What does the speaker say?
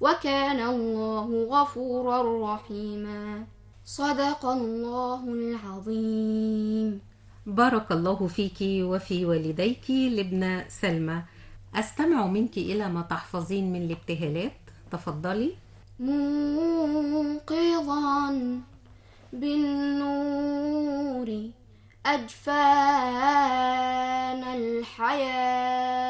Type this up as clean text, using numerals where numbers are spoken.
وكان الله غفورا رحيما. صدق الله العظيم. بارك الله فيك وفي والديك. لبنى سلمى، أستمع منك إلى ما تحفظين من الابتهالات. تفضلي. منقضا بالنور أجفان الحياة،